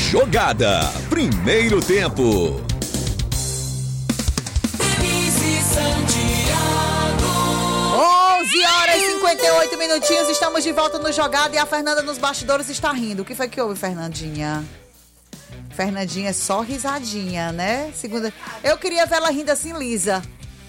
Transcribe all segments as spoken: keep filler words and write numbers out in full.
Jogada. Primeiro tempo. onze horas e cinquenta e oito minutinhos, estamos de volta no Jogada e a Fernanda nos bastidores está rindo. O que foi que houve, Fernandinha? Fernandinha é só risadinha, né? Segunda. Eu queria ver ela rindo assim, lisa.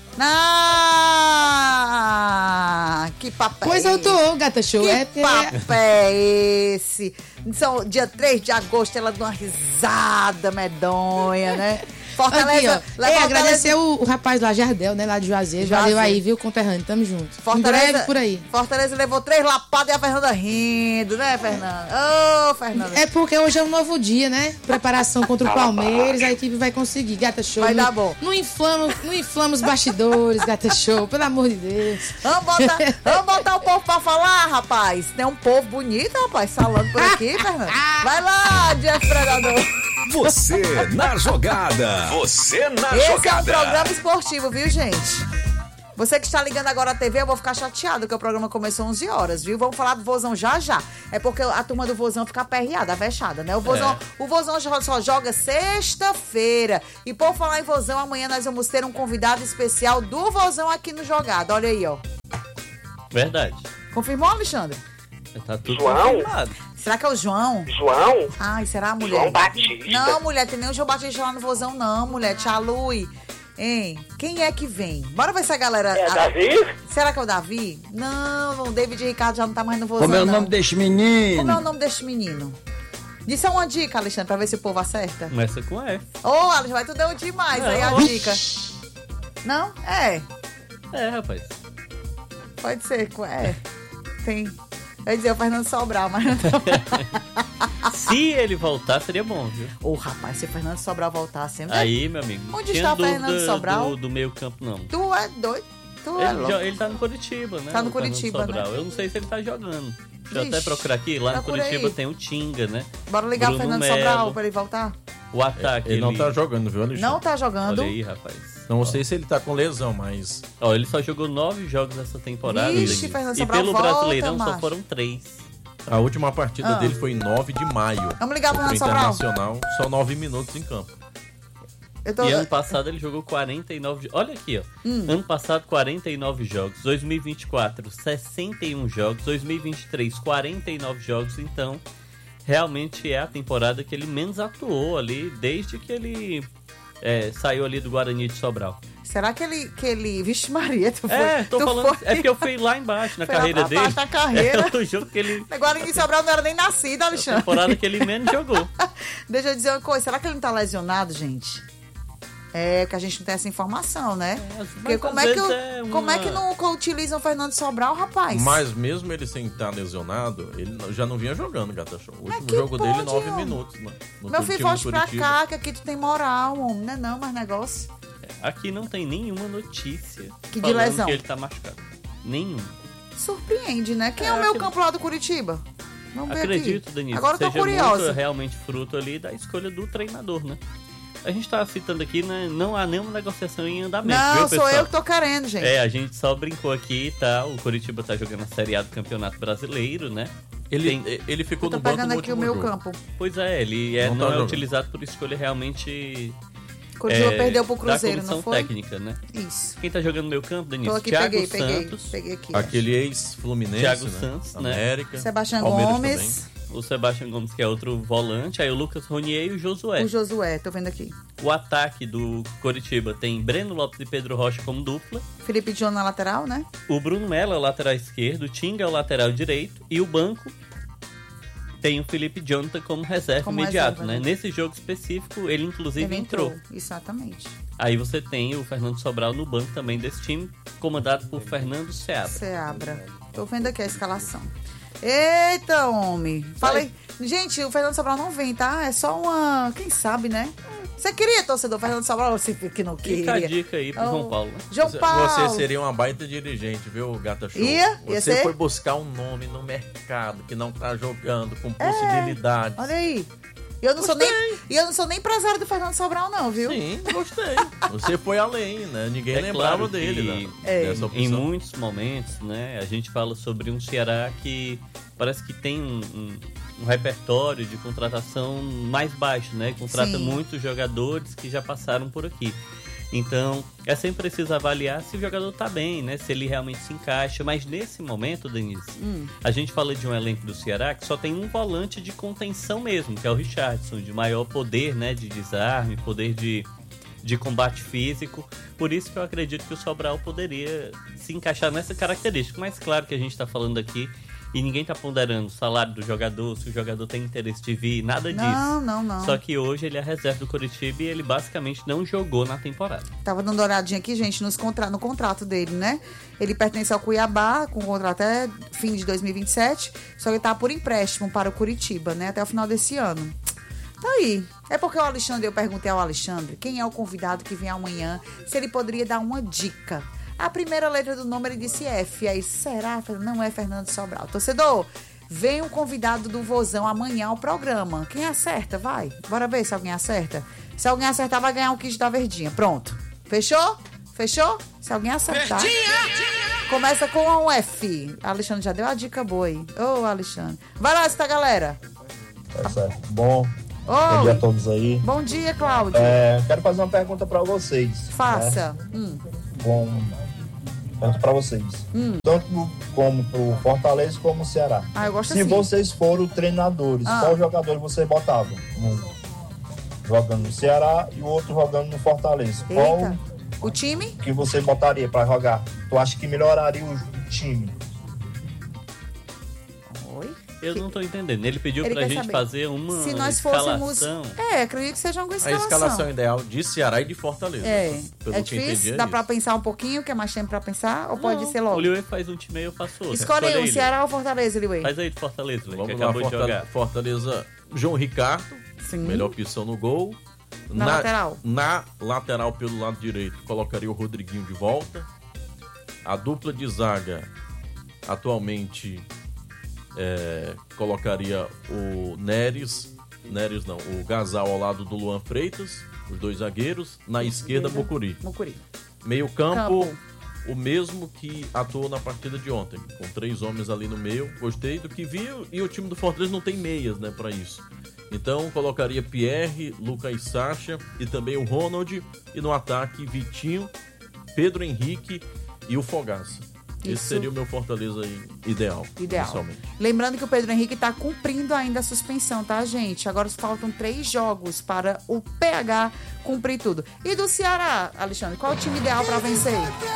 Ah, que papo Pois é eu tô, Gata Show. Que é, papo é esse? São dia três de agosto, ela dá uma risada medonha, né? Fortaleza. Aqui, ó. lá É, Fortaleza agradecer o, o rapaz lá, Jardel, né? Lá de Juazeiro. Juazeiro. Valeu aí, viu, conterrâneo. Tamo junto. Fortaleza, em breve por aí. Fortaleza levou três lapadas e a Fernanda rindo, né, Fernanda? Ô, oh, Fernanda. É porque hoje é um novo dia, né? Preparação contra o Palmeiras, a equipe vai conseguir. Gata Show. Vai não, dar bom. Não inflama, não inflama os bastidores, Gata Show, pelo amor de Deus. Vamos botar, vamos botar o povo pra falar, rapaz. Tem um povo bonito, rapaz, falando por aqui, Fernanda. Vai lá, Jeff Predador. Você na jogada. Você na Esse jogada. é um programa esportivo, viu, gente? Você que está ligando agora a T V, eu vou ficar chateado que o programa começou onze horas, viu? Vamos falar do Vozão já já. É porque a turma do Vozão fica aperreada, avexada, né? O Vozão, é. o Vozão só joga sexta-feira. E por falar em Vozão, amanhã nós vamos ter um convidado especial do Vozão aqui no Jogada. Olha aí, ó. Verdade. Confirmou, Alexandre? Tá tudo João? confirmado. Será que é o João? João? Ai, será a mulher? João Batista. Não, mulher, tem nem o João Batista lá no Vozão, não, mulher. Tia Lui. Hein? Quem é que vem? Bora ver se a galera... É a... Davi? Será que é o Davi? Não, o David Ricardo já não tá mais no Vozão, Como é o não. nome deste menino? Como é o nome deste menino? Diz uma dica, Alexandre, pra ver se o povo acerta. Começa com F. Ô, Alexandre, vai tu deu demais aí a Não. dica. Não? É. É, rapaz. Pode ser. É. Tem... Eu ia dizer o Fernando Sobral, mas não tô... Se ele voltar, seria bom, viu? Ô, rapaz, se o Fernando Sobral voltar sempre... Aí, meu amigo. Onde tinha está o dúvida Fernando Sobral? Do, do meio campo, não. Tu é doido? Tu é Ele, louco. jo- ele tá no Curitiba, né? Tá no o Fernando Curitiba, Sobral. né? Eu não sei se ele tá jogando. Deixa eu Vixe, até procurar aqui. Lá no procura Curitiba aí. tem o Tinga, né? Bora ligar o Bruno Fernando Melo. Sobral pra ele voltar? O ataque. Ele não tá jogando, viu, Alexandre? Não tá jogando. Olha aí, rapaz. Não sei se ele tá com lesão, mas... Ó, ele só jogou nove jogos essa temporada. Vixe, Denise. Fernando E Sobral, pelo volta, Brasileirão macho. só foram três. A última partida Ah. dele foi em nove de maio. Vamos ligar pro Contra o Fernando Sobral. Internacional, só nove minutos em campo. Eu tô... E ano passado ele jogou quarenta e nove... Olha aqui, ó. Hum. Ano passado, quarenta e nove jogos. dois mil e vinte e quatro, sessenta e um jogos. dois mil e vinte e três, quarenta e nove jogos. Então, realmente é a temporada que ele menos atuou ali, desde que ele é, saiu ali do Guarani de Sobral. Será que ele... Que ele... Vixe Maria, tu foi... É, tô tu falando... foi- É porque eu fui lá embaixo, na Foi carreira lá pra dele. baixo na carreira. É o jogo que ele... Agora ninguém Sobral não era nem nascido, A Alexandre. temporada que ele menos jogou. Deixa eu dizer uma coisa. Será que ele não tá lesionado, gente? É, que a gente não tem essa informação, né? É, Porque mas como às é, que vezes o- é uma- como é que não utilizam o Fernando Sobral, rapaz? Mas mesmo ele sem estar lesionado, ele não- já não vinha jogando, Gata Show. O Mas último que jogo pode, dele, nove homem? minutos, mano. No Meu filho, time volte do pra Curitiba. cá, que aqui tu tem moral, homem. Não é não, mas negócio. Aqui não tem nenhuma notícia Que de falando lesão. que ele tá machucado. Nenhuma. Surpreende, né? Quem é, É, o meu aquele- campo lá do Curitiba? Vamos ver Acredito, aqui. Denise, Agora eu tô seja curiosa. muito realmente fruto ali da escolha do treinador, né? A gente tá citando aqui, né? Não há nenhuma negociação em andamento, Não, viu, sou pessoal? eu que tô querendo, gente. É, a gente só brincou aqui, tá? O Curitiba tá jogando a Série A do Campeonato Brasileiro, né? Ele, Tem- ele ficou Eu tô no banco pegando no aqui o último meu jogo. campo. Pois é, ele é, Não não, tá é jogando. utilizado por escolha realmente... Curitiba é, perdeu pro da Cruzeiro, comissão não foi? técnica, né? Isso. Quem tá jogando no meu campo, Denise? Tô aqui, Thiago peguei, peguei. Santos, Peguei aqui. Aquele ex-Fluminense, Thiago né? Santos, né? América. Sebastião Palmeiras Gomes. o Sebastião Gomes, que é outro volante, aí o Lucas Ronier e o Josué. O Josué, tô vendo aqui. O ataque do Coritiba tem Breno Lopes e Pedro Rocha como dupla. Felipe John na lateral, né? O Bruno Melo é o lateral esquerdo, o Tinga é o lateral direito. E o banco tem o Felipe Jonathan como reserva Como imediato, reserva, né? né? Nesse jogo específico, ele inclusive Ele entrou. Exatamente. Aí você tem o Fernando Sobral no banco também desse time, comandado por Fernando Seabra. Seabra. Tô vendo aqui a escalação. Eita, homem. Falei. Gente, o Fernando Sobral não vem, tá? É só uma... Quem sabe, né? Você queria, torcedor Fernando Sobral, ou você que não Fica a queria? dica aí pro Oh, João Paulo, né? João Você- Paulo. Você seria uma baita dirigente, viu, Gata Show? Ia? Ia Você ser? foi buscar um nome no mercado que não tá jogando, com possibilidades. Olha aí. E eu não sou nem, e eu não sou nem empresário do Fernando Sobral, não, viu? Sim, gostei. Você foi além, né? Ninguém É lembrava claro dele, que né? É. Dessa Em opção. muitos momentos, né, a gente fala sobre um Ceará que parece que tem um, um, um repertório de contratação mais baixo, né? Contrata Sim. muitos jogadores que já passaram por aqui. Então, é sempre preciso avaliar se o jogador tá bem, né? Se ele realmente se encaixa. Mas nesse momento, Denise, Hum. a gente fala de um elenco do Ceará que só tem um volante de contenção mesmo, que é o Richardson, de maior poder, né? De desarme, poder de, de combate físico. Por isso que eu acredito que o Sobral poderia se encaixar nessa característica. Mas claro que a gente tá falando aqui e ninguém tá ponderando o salário do jogador, se o jogador tem interesse de vir, nada disso. Não, não, não. Só que hoje ele é reserva do Coritiba e ele basicamente não jogou na temporada. Tava dando uma olhadinha aqui, gente, nos contra... no contrato dele, né? Ele pertence ao Cuiabá, com contrato até fim de dois mil e vinte e sete, só que tá por empréstimo para o Curitiba, né? Até o final desse ano. Tá aí. É porque o Alexandre, eu perguntei ao Alexandre quem é o convidado que vem amanhã, se ele poderia dar uma dica. A primeira letra do nome ele disse F. Aí, será? Não é Fernando Sobral. Torcedor, vem um convidado do Vozão amanhã ao programa. Quem acerta? Vai. Bora ver se alguém acerta. Se alguém acertar, vai ganhar um kit da Verdinha. Pronto. Fechou? Fechou? Se alguém acertar. Verdinha! Começa com um F. Alexandre já deu a dica boa aí. Ô, Alexandre. Vai lá, essa galera. Tá certo. Bom, Oi. bom dia a todos aí. Bom dia, Cláudio. É, quero fazer uma pergunta para vocês. Faça. Né? Hum. Bom, pergunta para vocês. Hum. Tanto como pro Fortaleza como o Ceará. Ah, eu gosto Se assim. vocês foram treinadores, Ah. qual jogador você botava? No, jogando no Ceará e o outro jogando no Fortaleza. Eita. Qual O time? que você botaria para jogar? Tu acha que melhoraria o time? Oi? Eu não tô entendendo. Ele pediu Ele pra quer gente saber fazer uma se nós fôssemos... escalação. É, acredito que seja uma A escalação. escalação ideal de Ceará e de Fortaleza. É, Pelo é que eu entendi, difícil? é Dá isso. pra pensar um pouquinho? Quer mais tempo pra pensar? Ou pode Não, ser logo? O Liu faz um time aí, eu faço outro. Escolhe aí, o Liu. Ceará ou Fortaleza, Liu? Faz aí de Fortaleza, Liu, que Vamos lá, acabou de Fortale- jogar. Fortaleza, João Ricardo, Sim. melhor opção no gol. Na lateral. Na lateral, pelo lado direito, colocaria o Rodriguinho de volta. A dupla de zaga, atualmente, é, colocaria o Neres, Neres não, o Gasal ao lado do Luan Freitas, os dois zagueiros. Na esquerda, Mucuri. Mucuri. Meio campo, Campo. o mesmo que atuou na partida de ontem, com três homens ali no meio. Gostei do que vi e o time do Fortaleza não tem meias, né, pra isso. Então colocaria Pierre, Lucas Sacha e também o Ronald. E no ataque, Vitinho, Pedro Henrique e o Fogaça. Esse Isso. seria o meu Fortaleza aí, ideal. Ideal. Pessoalmente. Lembrando que o Pedro Henrique tá cumprindo ainda a suspensão, tá, gente? Agora faltam três jogos para o P H cumprir tudo. E do Ceará, Alexandre, qual é o time ideal pra vencer?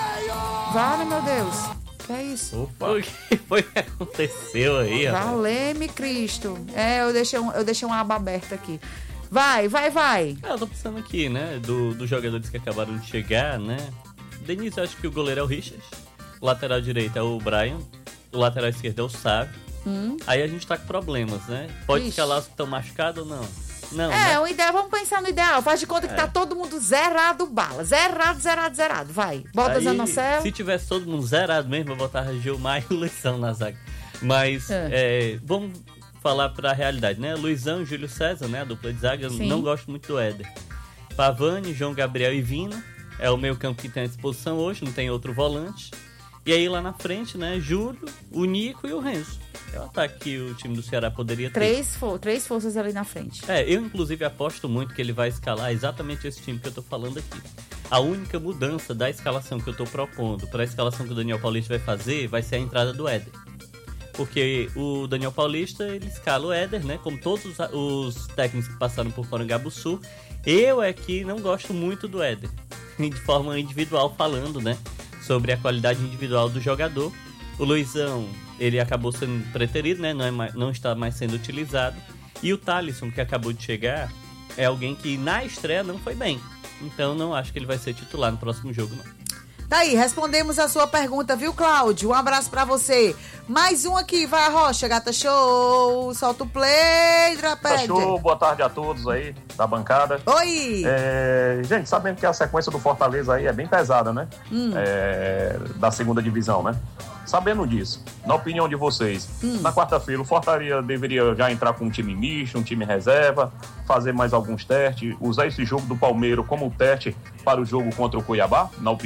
Vale, meu Deus. Que é isso? Opa! O que foi que aconteceu aí, rapaz? Valeme Cristo. É, eu deixei, um, eu deixei uma aba aberta aqui. Vai, vai, vai. Ah, eu tô pensando aqui, né, do, dos jogadores que acabaram de chegar, né? Denise, eu acho que o goleiro é o Richard. O lateral direito é o Brian. O lateral esquerdo é o Sávio. Hum. Aí a gente tá com problemas, né? Pode Ixi. escalar os que estão machucados ou não? Não, É, né? o ideal, vamos pensar no ideal. Faz de conta que É. tá todo mundo zerado bala. Zerado, zerado, zerado. Vai. Bota Aí, Zanocelo. se tivesse todo mundo zerado mesmo, eu botava Gilmar e Luizão na zaga. Mas, É. é, vamos falar pra realidade, né? Luizão e Júlio César, né? A dupla de zaga, eu Sim. não gosto muito do Éder. Pavani, João Gabriel e Vina. É o meio campo que tem à disposição hoje, não tem outro volante. E aí lá na frente, né? Júlio, o Nico e o Renzo. É o ataque que o time do Ceará poderia ter. Três, fo- três forças ali na frente. É, eu inclusive aposto muito que ele vai escalar exatamente esse time que eu tô falando aqui. A única mudança da escalação que eu tô propondo para a escalação que o Daniel Paulista vai fazer vai ser a entrada do Éder. Porque o Daniel Paulista, ele escala o Éder, né? Como todos os, os técnicos que passaram por Porangabuçu. Eu é que não gosto muito do Éder. De forma individual falando, né? Sobre a qualidade individual do jogador. O Luizão, ele acabou sendo preterido, né? Não, é mais, não está mais sendo utilizado. E o Thalisson, que acabou de chegar, é alguém que na estreia não foi bem. Então não acho que ele vai ser titular no próximo jogo, não. Tá aí, respondemos a sua pergunta, viu, Cláudio? Um abraço pra você. Mais um aqui, vai a Rocha, Gata Show. Solta o play, Draped. Show, boa tarde a todos aí da bancada. Oi! É, gente, sabendo que a sequência do Fortaleza aí é bem pesada, né? Hum. É, da segunda divisão, né? Sabendo disso, na opinião de vocês, Hum. na quarta-feira o Fortaleza deveria já entrar com um time misto, um time reserva, fazer mais alguns testes, usar esse jogo do Palmeiras como teste para o jogo contra o Cuiabá, na opinião de vocês?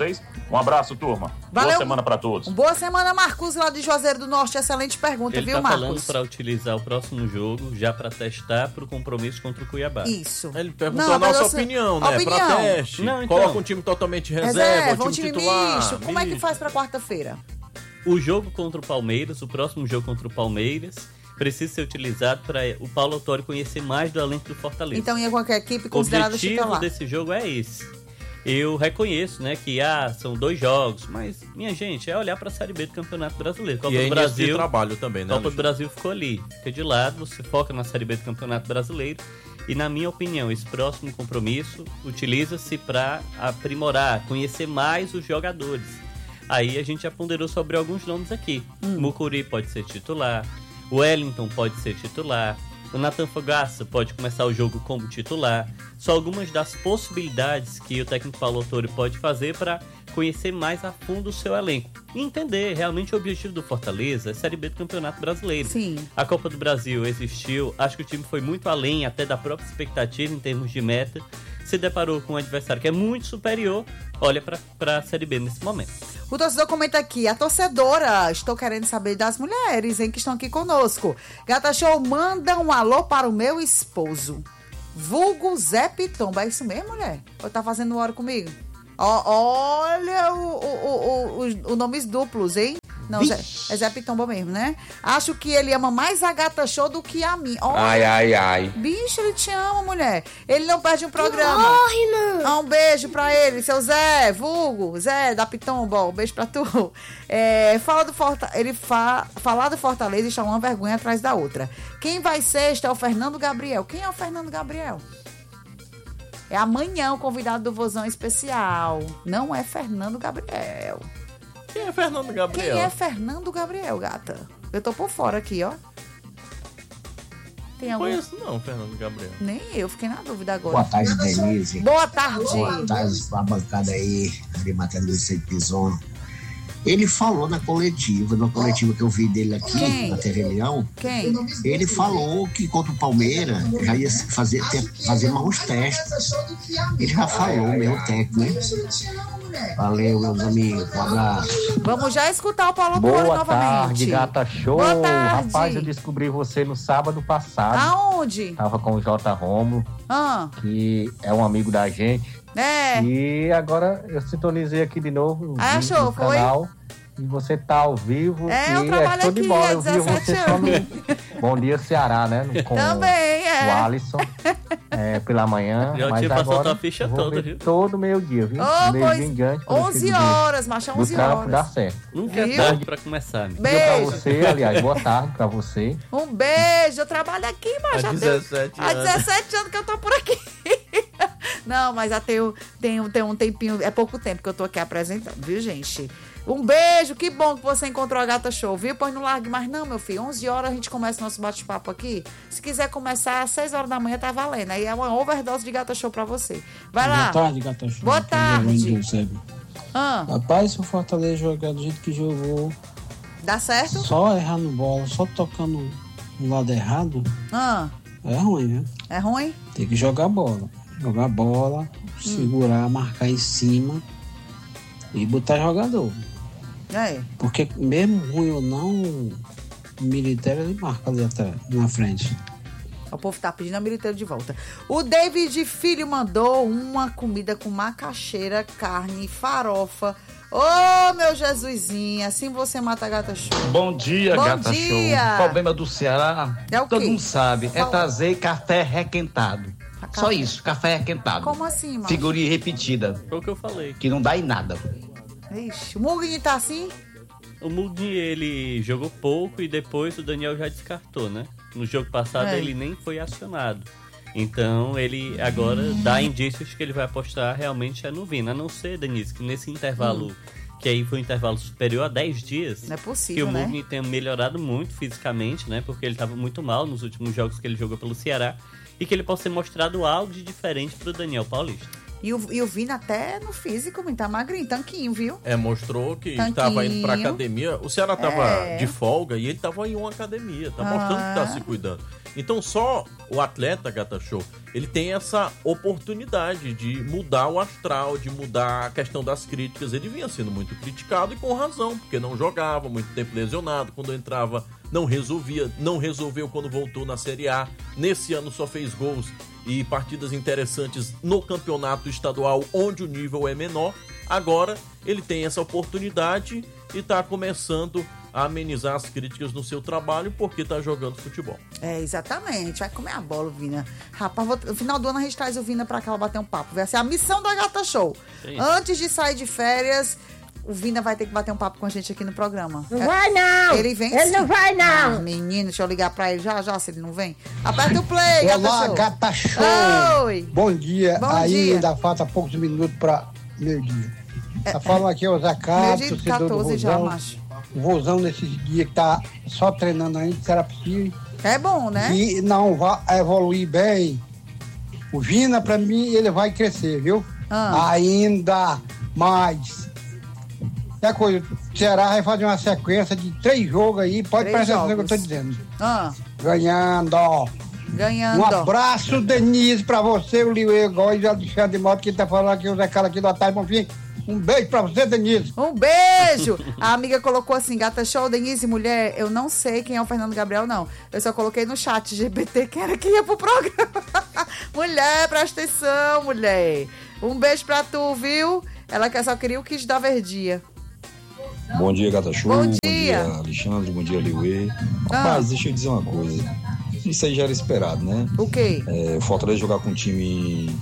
vocês. Um abraço, turma. Valeu. Boa semana pra todos. Boa semana, Marcos, lá de Juazeiro do Norte. Excelente pergunta, Ele viu, tá Marcos? falando para utilizar o próximo jogo já para testar para o compromisso contra o Cuiabá. Isso. Ele perguntou Não, a nossa mas você- opinião, né? opinião. Pra teste. Não, então. Coloca um time totalmente reserva, Reserva, um um time, time titular. misto. Como é que misto. faz pra quarta-feira? O jogo contra o Palmeiras, o próximo jogo contra o Palmeiras, precisa ser utilizado para o Paulo Autori conhecer mais do elenco do Fortaleza. Então ia qualquer equipe O considerada objetivo titular. desse jogo é esse. Eu reconheço, né, que ah, são dois jogos, mas, minha gente, é olhar para a Série B do Campeonato Brasileiro. Copa E é do início de Brasil, trabalho também, né, Copa do Alexandre? Brasil ficou ali. Fica de lado, você foca na Série B do Campeonato Brasileiro. E, na minha opinião, esse próximo compromisso utiliza-se para aprimorar, conhecer mais os jogadores. Aí a gente já ponderou sobre alguns nomes aqui. Hum. Mucuri pode ser titular, o Wellington pode ser titular, o Nathan Fogaça pode começar o jogo como titular. São algumas das possibilidades que o técnico Paulo Autori pode fazer para conhecer mais a fundo o seu elenco. E entender realmente o objetivo do Fortaleza é a Série B do Campeonato Brasileiro. Sim. A Copa do Brasil existiu, acho que o time foi muito além até da própria expectativa em termos de meta. Se deparou com um adversário que é muito superior, olha para a Série B nesse momento. O torcedor comenta aqui, a torcedora, estou querendo saber das mulheres, hein, que estão aqui conosco. Gata Show, manda um alô para o meu esposo. Vulgo Zé Pitomba. É isso mesmo, mulher? Ou tá fazendo hora comigo? Ó, olha o, o, o, o, o nomes duplos, hein? Não, Zé, é Zé Pitomba mesmo, né? Acho que ele ama mais a Gata Show do que a mim. Olha, Ai, ai, ai. bicho, ele te ama, mulher. Ele não perde um programa. Morre, não. Ah, um beijo pra ele, seu Zé, vulgo, Zé da Pitomba, um beijo pra tu. É, fala do Forta, ele fa, falar do Fortaleza está uma vergonha atrás da outra. Quem vai sexta é o Fernando Gabriel. Quem é o Fernando Gabriel? É amanhã o convidado do Vozão Especial. Não é Fernando Gabriel. Quem é Fernando Gabriel? Quem é Fernando Gabriel, gata? Eu tô por fora aqui, ó. Tem Não algum... conheço não, Fernando Gabriel. Nem eu, fiquei na dúvida agora. Boa tarde, Denise. Boa tarde. Boa tarde pra bancada aí, de Matheus Vicente Pison. Ele falou na coletiva, na coletiva que eu vi dele aqui, Quem? na T V Leão. Quem? Ele falou que contra o Palmeiras já ia fazer, ter, fazer maus testes. Ele já falou, meu técnico, né? Valeu, meus amigos. Um abraço. Vamos já escutar o Paulo Autori Boa novamente. tarde, Gata Show. Boa tarde. Rapaz, eu descobri você no sábado passado. Aonde? Tava com o J. Romulo, Ah, que é um amigo da gente. é. E agora eu sintonizei aqui de novo Ah, no, achou, no foi? canal. E você tá ao vivo. É, eu e trabalho é show de aqui bola. há Eu vi dezessete você só no anos. Bom Dia Ceará, né? No- Com Também, é. o Alisson. É, pela manhã. Já mas tinha passado agora a ficha vou toda, ver viu? todo meio-dia, viu? Oh, meio-dia pois, em diante. quando eu onze chego horas, macho, do onze trampo dá horas. certo. Nunca é Viu? tarde pra começar, amigo. Dia pra Beijo. você, aliás, boa tarde pra você. Um beijo. Eu trabalho aqui, mas Há já dezessete tenho... Há anos. dezessete anos que eu tô por aqui. Não, mas já tenho, tenho, tenho um tempinho, é pouco tempo que eu tô aqui apresentando, viu, gente? Um beijo, que bom que você encontrou a Gata Show, viu? Pois não largue mais não, meu filho. onze horas a gente começa o nosso bate-papo aqui. Se quiser começar às seis horas da manhã, tá valendo. Aí é uma overdose de Gata Show pra você. Vai lá. Boa tarde, Gata Show. Boa tarde. tarde. Ah, Rapaz, se o Fortaleza jogar do jeito que jogou, dá certo? só errando bola, só tocando no lado errado, Ah, é ruim, viu? é ruim? Tem que jogar bola. Jogar bola, segurar, marcar em cima e botar jogador. É. Porque mesmo ruim ou não, o Militar ele marca ali atrás, na frente. O povo tá pedindo a militeira de volta. O David Filho mandou uma comida com macaxeira, carne e farofa. Ô, meu Jesusinho, assim você mata a Gata Show. Bom dia, Bom Gata dia. Show. O problema do Ceará, É o todo quê? mundo sabe, é Fala. trazer café requentado. Café. Só isso, café requentado. Como assim, mano? Figurinha repetida, Foi o que eu falei. que não dá em nada. Ixi, o Mugni tá assim? O Mugni, ele jogou pouco e depois o Daniel já descartou, né? No jogo passado É. ele nem foi acionado. Então ele agora dá indícios que ele vai apostar realmente é no Vina. A não ser, Denise, que nesse intervalo, Hum. que aí foi um intervalo superior a dez dias, Não é que possível, o né? Mugni tenha melhorado muito fisicamente, né? Porque ele estava muito mal nos últimos jogos que ele jogou pelo Ceará. E que ele possa ter mostrado algo de diferente pro Daniel Paulista. E o, e o Vina até no físico, tá magrinho, tanquinho, viu? É, mostrou que Tanquinho. estava indo pra academia. O Ceará tava É. de folga e ele tava em uma academia. Tá mostrando Ah. que tá se cuidando. Então só o atleta, Gata Show, ele tem essa oportunidade de mudar o astral, de mudar a questão das críticas. Ele vinha sendo muito criticado e com razão, porque não jogava, muito tempo lesionado. Quando entrava, não resolvia. Não resolveu quando voltou na Série A. Nesse ano só fez gols e partidas interessantes no campeonato estadual, onde o nível é menor. Agora ele tem essa oportunidade e está começando a amenizar as críticas no seu trabalho porque está jogando futebol. É, exatamente. Vai comer a bola, o Vina. Rapaz, vou- no final do ano a gente traz o Vina pra cá bater um papo. Vai ser a missão da Gata Show. Sim. Antes de sair de férias, o Vina vai ter que bater um papo com a gente aqui no programa. Não vai, não. Ele vem Ele sim. não vai, não. Ah, menino, deixa eu ligar pra ele já, já, se ele não vem. Aperta o play, Gata Olá, Show. Gata Show. Oi. Bom dia. Bom Aí dia. ainda falta poucos minutos para meio-dia. Tá falando aqui o Zacato, Meio-dia e torcedor do quatorze já, Vozão. macho. O Vozão nesses dias que tá só treinando ainda, será possível. É bom, né? E não vai evoluir bem. O Vina, pra mim, ele vai crescer, viu? Ah. Ainda mais. E a coisa, o Ceará vai fazer uma sequência de três jogos aí, pode Três prestar atenção no que eu jogos. tô dizendo. Ah, Ganhando, ó. ganhando. Um abraço, Denise, pra você, o Liu Góis e o Alexandre de Moto, que tá falando aqui, o Zé Carlos aqui do Atalho Bonfim. Um beijo pra você, Denise. Um beijo! A amiga colocou assim, Gata Show, Denise, mulher, eu não sei quem é o Fernando Gabriel, não. Eu só coloquei no chat G B T quem era que ia pro programa. Mulher, presta atenção, mulher. Um beijo pra tu, viu? Ela que só queria o kit da Verdia. Bom dia, Gata Show. Bom dia. Alexandre. Bom dia, Liuê. Ah. Rapaz, deixa eu dizer uma coisa. Isso aí já era esperado, né? O quê? É, o Fortaleza jogar com um time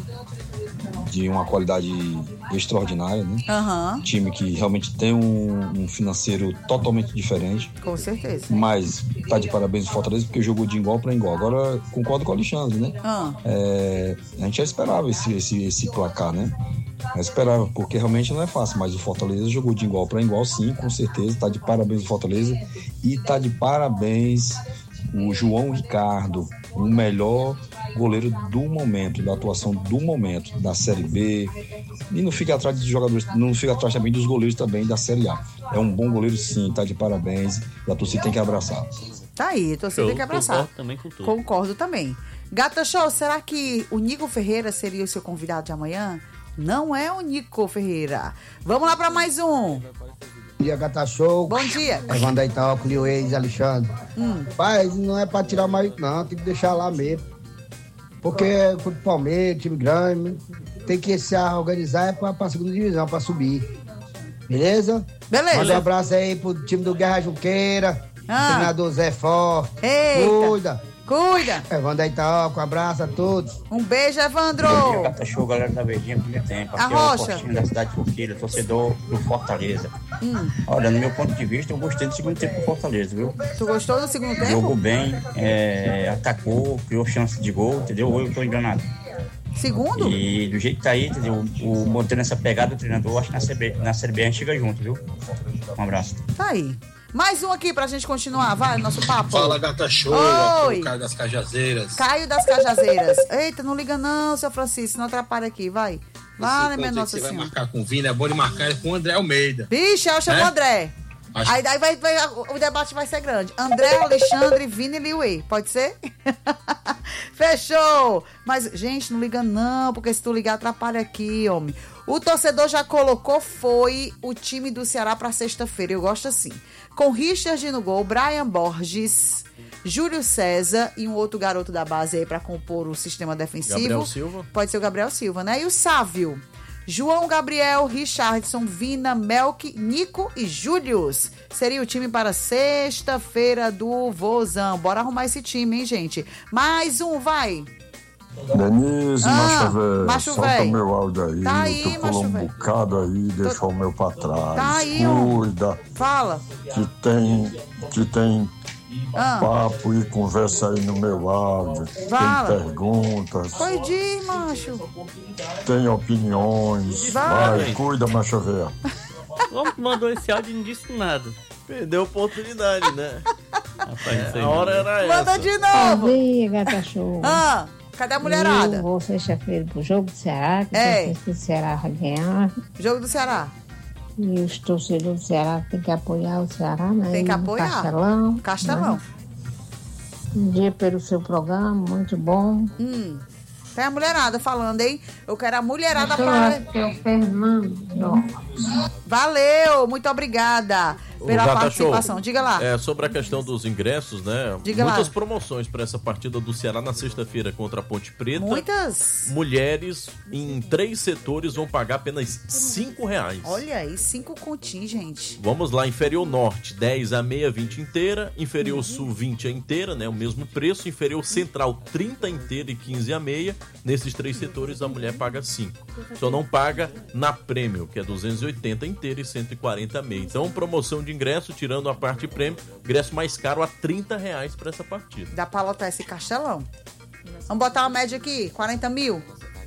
de uma qualidade extraordinária, né? Aham, Um time que realmente tem um, um financeiro totalmente diferente. com certeza. Mas tá de parabéns o Fortaleza porque jogou de igual para igual. Agora concordo com o Alexandre, né? Ah, É, a gente já esperava esse, esse, esse placar, né? Já esperava, porque realmente não é fácil, mas o Fortaleza jogou de igual para igual, sim, com certeza. Tá de parabéns o Fortaleza e tá de parabéns o João Ricardo, o melhor goleiro do momento, da atuação do momento, da Série B. E não fica atrás dos jogadores, não fica atrás também dos goleiros também da Série A. É um bom goleiro, sim, tá de parabéns e a torcida tem que abraçar. tá aí, torcida tem que abraçar. Concordo também com tudo. Concordo também. Gata Show, será que o Nico Ferreira seria o seu convidado de amanhã? Não é o Nico Ferreira. Vamos lá pra mais um. Bom dia, Gata Show. Bom dia. Evandro Itaoco, Liu Ex, Alexandre. Hum. Pai, não é pra tirar mais, não, tem que deixar lá mesmo. Porque é contra o Palmeiras, time grande, tem que se organizar é pra, pra segunda divisão, pra subir. Beleza? Beleza. Manda um abraço aí pro time do Guerra Junqueira, Ah. treinador Zé Forte. Eita. Cuida. Cuida. Evandro Itaoco, um abraço a todos. Um beijo, Evandro. Bom dia, Gata Show, galera da Verdinha, primeiro tempo. Aqui A é o Rocha. Postinho da cidade de Forquilha, torcedor do Fortaleza. Hum. Olha, no meu ponto de vista, eu gostei do segundo tempo do Fortaleza, viu? Tu gostou do segundo tempo? Jogou bem, é, atacou, criou chance de gol, entendeu? Ou eu tô enganado. Segundo? E do jeito que tá aí, entendeu? O, o mantendo essa pegada do treinador, acho que na C B, na Série B a gente chega junto, viu? Um abraço. Tá aí. Mais um aqui pra gente continuar, vai, nosso papo. Fala, Gata Show, Oi. aqui é o Caio das Cajazeiras. Caio das Cajazeiras. Eita, não liga não, seu Francisco, não atrapalha aqui, vai. Vai, né, minha Quando Nossa você vai Senhora. marcar com o Vina, é bom de marcar com o André Almeida. Vixe, eu chamo É? o André. Acho- Aí daí vai, vai- o debate vai ser grande. André, Alexandre, Vini e Liuê. Pode ser? Fechou! Mas, gente, não liga não, porque se tu ligar, atrapalha aqui, homem. O torcedor já colocou, foi o time do Ceará pra sexta-feira. Eu gosto assim. Com Richard no gol, Brian Borges, Júlio César e um outro garoto da base aí pra compor o sistema defensivo. Gabriel Silva. Pode ser o Gabriel Silva, né? E o Sávio. João Gabriel, Richardson, Vina, Melk, Nico e Július. Seria o time para sexta-feira do Vozão. Bora arrumar esse time, hein, gente? Mais um, vai. Denise, Ah, macho velho, macho solta véi. o meu áudio aí, Tá aí, tu macho pulou um véi. bocado aí e deixou o meu pra trás. Tá aí, ó. Cuida, Fala. que tem, que tem Ah. papo e conversa aí no meu áudio. Fala. Tem perguntas, Foi de macho. tem opiniões. Vai. Vai, cuida, macho velho. O homem que mandou esse áudio e não disse nada. Perdeu a oportunidade, né? Rapaz, isso aí A hora não- era essa. Manda de Bom novo. dia, Gata Show. Ah. Cadê a mulherada? Eu vou sexta-feira pro jogo do Ceará, que É. eu sei que o Ceará vai ganhar. Jogo do Ceará. E os torcedores do Ceará têm que apoiar o Ceará, né? Tem que E apoiar. Castelão. Castelão. Né? Um dia pelo seu programa, muito bom. Hum. Tem a mulherada falando, hein? Eu quero a mulherada Eu para... acho que é o Fernando. Valeu, muito obrigada pela Jata participação. Show. Diga lá. É, sobre a questão dos ingressos, né? Diga Muitas lá. promoções para essa partida do Ceará na sexta-feira contra a Ponte Preta. Muitas. Mulheres em três setores vão pagar apenas cinco reais. Olha aí, cinco continhos, gente. Vamos lá, inferior norte, dez a meia, vinte inteira. Inferior Uhum. sul, vinte a inteira, né? O mesmo preço. Inferior central, trinta inteira e quinze a meia. Nesses três setores, a mulher paga cinco. Só não paga na prêmio, que é duzentos e oitenta inteira e cento e quarenta a meia. Então, promoção de ingresso, tirando a parte prêmio, ingresso mais caro a trinta reais para essa partida. Dá pra lotar esse castelão. Vamos botar uma média aqui, quarenta mil.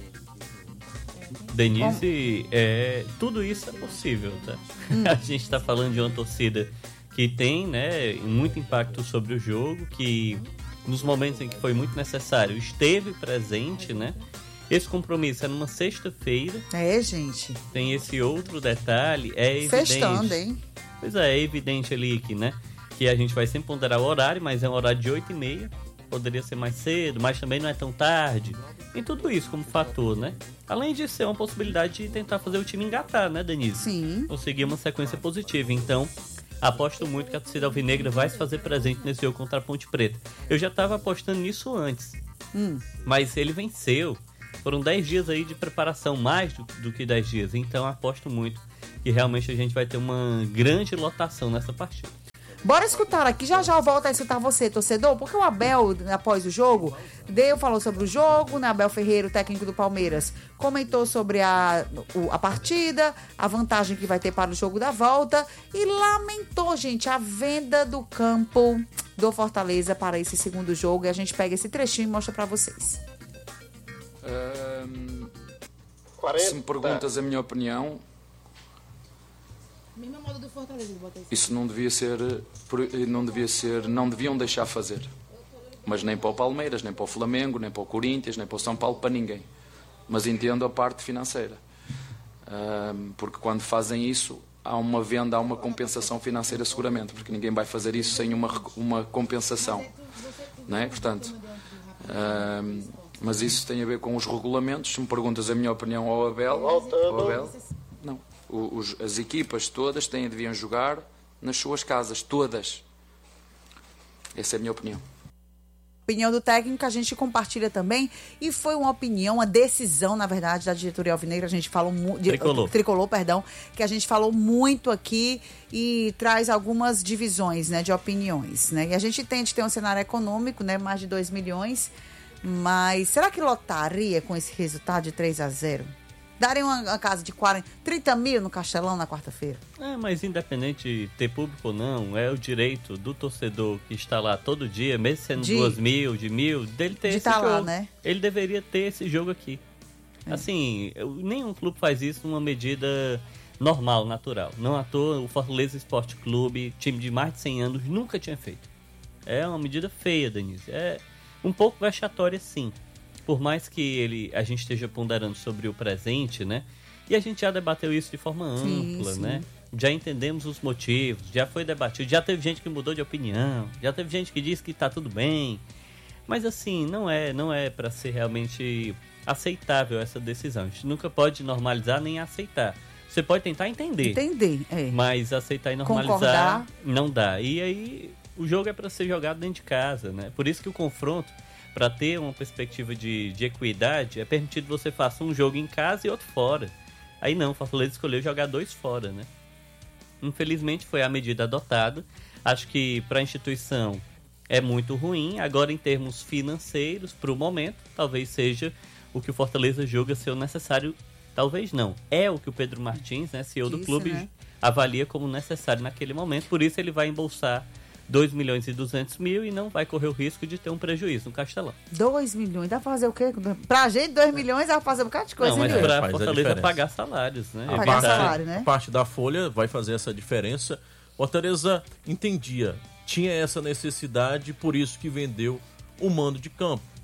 Denise, é, tudo isso é possível, tá? Hum. A gente tá falando de uma torcida que tem, né, muito impacto sobre o jogo, que nos momentos em que foi muito necessário esteve presente, né? Esse compromisso é numa sexta-feira. É, gente. Tem esse outro detalhe, é evidente. Festando, hein? Pois é, é evidente ali que, né, que a gente vai sempre ponderar o horário, mas é um horário de oito e meia. Poderia ser mais cedo, mas também não é tão tarde. Tem tudo isso como fator, né? Além de ser uma possibilidade de tentar fazer o time engatar, né, Denise? Sim. Conseguir uma sequência positiva. Então, aposto muito que a torcida alvinegra vai se fazer presente nesse jogo contra a Ponte Preta. Eu já estava apostando nisso antes, Hum. mas ele venceu. Foram dez dias aí de preparação, mais do, do que dez dias. Então, aposto muito que realmente a gente vai ter uma grande lotação nessa partida. Bora escutar aqui, já já eu volto a escutar você, torcedor, porque o Abel, após o jogo, Deu falou sobre o jogo, né? Abel Ferreira, o técnico do Palmeiras, comentou sobre a, o, a partida, a vantagem que vai ter para o jogo da volta e lamentou, gente, a venda do campo do Fortaleza para esse segundo jogo. E a gente pega esse trechinho e mostra para vocês. Hum, se me perguntas a minha opinião, Mesma moda do Fortaleza, bota isso. isso não devia ser, não devia ser, não deviam deixar fazer. Mas nem para o Palmeiras, nem para o Flamengo, nem para o Corinthians, nem para o São Paulo, para ninguém. Mas entendo a parte financeira. Hum, porque quando fazem isso, há uma venda, há uma compensação financeira seguramente, porque ninguém vai fazer isso sem uma, uma compensação. Não é? Portanto, hum, mas isso tem a ver com os regulamentos. Se me perguntas a minha opinião ao Abel, ao Abel não. Os, as equipas todas têm, deviam jogar nas suas casas, todas. Essa é a minha opinião. Opinião do técnico, a gente compartilha também. E foi uma opinião, uma decisão, na verdade, da diretoria alvinegra. A gente falou muito. Tricolor. Tricolor, perdão. Que a gente falou muito aqui e traz algumas divisões, né, de opiniões, né? E a gente tende ter um cenário econômico, né? Mais de dois milhões. Mas será que lotaria com esse resultado de três a zero? Daria uma, uma casa de quarenta, trinta mil no Castelão na quarta-feira? É, mas independente de ter público ou não, é o direito do torcedor que está lá todo dia, mesmo sendo De- duas mil, de mil, dele ter de esse tá jogo. lá, né? Ele deveria ter esse jogo aqui. Assim, eu- nenhum clube faz isso numa medida normal, natural. Não à toa, o Fortaleza Esporte Clube, time de mais de cem anos, nunca tinha feito. É uma medida feia, Denise. É um pouco vexatória, sim. Por mais que ele, a gente esteja ponderando sobre o presente, né? E a gente já debateu isso de forma Sim, ampla, sim. né? Já entendemos os motivos, já foi debatido, já teve gente que mudou de opinião, já teve gente que disse que tá tudo bem. Mas assim, não é, não é para ser realmente aceitável essa decisão. A gente nunca pode normalizar nem aceitar. Você pode tentar entender. Entender, é. Mas aceitar e normalizar Concordar. não dá. E aí o jogo é para ser jogado dentro de casa, né? Por isso que o confronto, para ter uma perspectiva de, de equidade, é permitido você faça um jogo em casa e outro fora. Aí não, o Fortaleza escolheu jogar dois fora, né? Infelizmente foi a medida adotada. Acho que para a instituição é muito ruim. Agora, em termos financeiros, para o momento, talvez seja o que o Fortaleza julga ser o necessário. Talvez não. É o que o Pedro Martins, né, C E O do Disse, clube, né? avalia como necessário naquele momento. Por isso ele vai embolsar dois milhões e duzentos mil e não vai correr o risco de ter um prejuízo no Castelão. dois milhões, dá pra fazer o quê? Pra gente, dois milhões, dá pra fazer um bocado de coisa, Não, mas hein, Nil? pra Faz a Fortaleza diferença. pagar salários, né? A Pagar parte, salário, né? a parte da folha vai fazer essa diferença. Fortaleza entendia, tinha essa necessidade, por isso que vendeu o mando de campo.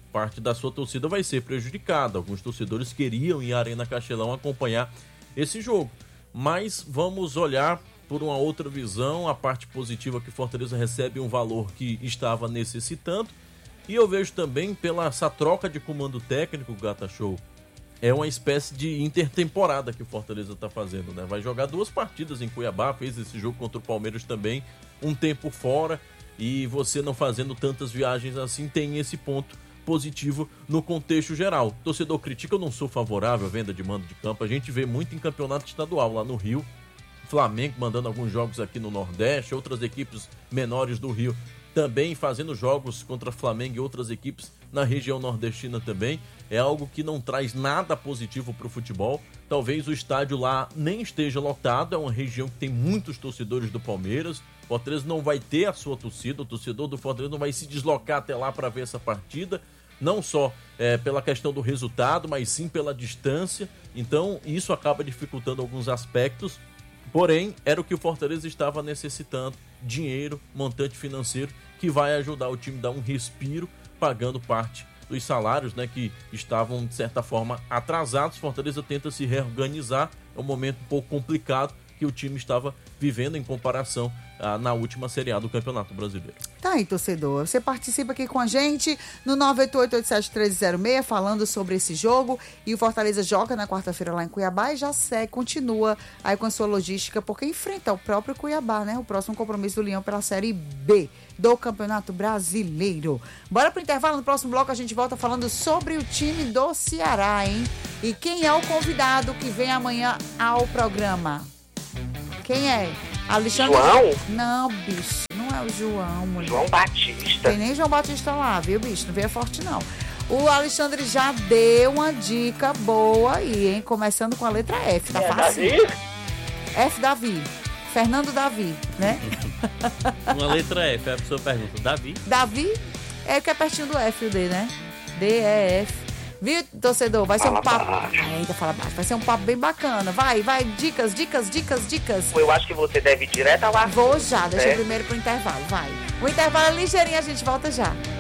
parte da sua torcida vai ser prejudicada. Alguns torcedores queriam ir à Arena Castelão acompanhar esse jogo. Mas vamos olhar por uma outra visão, a parte positiva que Fortaleza recebe um valor que estava necessitando. E eu vejo também pela essa troca de comando técnico, Gata Show, é uma espécie de intertemporada que o Fortaleza está fazendo, né? Vai jogar duas partidas em Cuiabá, fez esse jogo contra o Palmeiras também, um tempo fora, e você não fazendo tantas viagens assim, tem esse ponto positivo no contexto geral. O torcedor critica, eu não sou favorável à venda de mando de campo, a gente vê muito em campeonato estadual lá no Rio, Flamengo mandando alguns jogos aqui no Nordeste, outras equipes menores do Rio também fazendo jogos contra Flamengo e outras equipes na região nordestina também. É algo que não traz nada positivo para o futebol. Talvez o estádio lá nem esteja lotado, é uma região que tem muitos torcedores do Palmeiras. O Fortaleza não vai ter a sua torcida, o torcedor do Fortaleza não vai se deslocar até lá para ver essa partida, não só é, pela questão do resultado, mas sim pela distância. Então isso acaba dificultando alguns aspectos. Porém, era o que o Fortaleza estava necessitando, dinheiro, montante financeiro, que vai ajudar o time a dar um respiro, pagando parte dos salários, né, que estavam, de certa forma, atrasados. Fortaleza tenta se reorganizar, é um momento um pouco complicado que o time estava vivendo em comparação ah, na última Série A do Campeonato Brasileiro. Tá aí, torcedor. Você participa aqui com a gente no nove oito oito, oito sete três zero seis, falando sobre esse jogo. E o Fortaleza joga na quarta-feira lá em Cuiabá e já segue, continua aí com a sua logística, porque enfrenta o próprio Cuiabá, né? O próximo compromisso do Leão pela Série B do Campeonato Brasileiro. Bora pro intervalo, no próximo bloco a gente volta falando sobre o time do Ceará, hein? E quem é o convidado que vem amanhã ao programa? Quem é? Alexandre... João? Não, bicho, não é o João, mulher. João Batista. Tem nem João Batista lá, viu, bicho? Não veio forte, não. O Alexandre já deu uma dica boa aí, hein? Começando com a letra F, tá É, fácil? Davi? F, Davi. Fernando Davi, né? Uma letra F, a pessoa pergunta, Davi? Davi é que é pertinho do F, o D, né? D, E, F. Viu, torcedor? Vai ser um papo... Eita, fala baixo. Vai ser um papo bem bacana. Vai, vai. Dicas, dicas, dicas, dicas. Eu acho que você deve ir direto ao assunto. Vou já. Deixa né? eu primeiro pro intervalo. Vai. O intervalo é ligeirinho, a gente volta já.